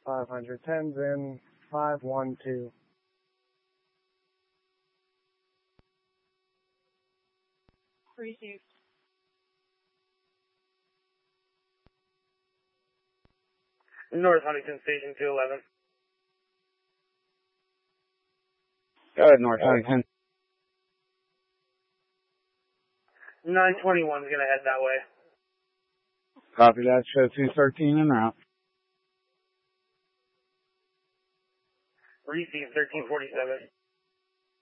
510's in 512. Received. North Huntington Station 211. Go ahead, North Huntington. 921 is going to head that way. Copy that. Show 213 en route. Receive 1347.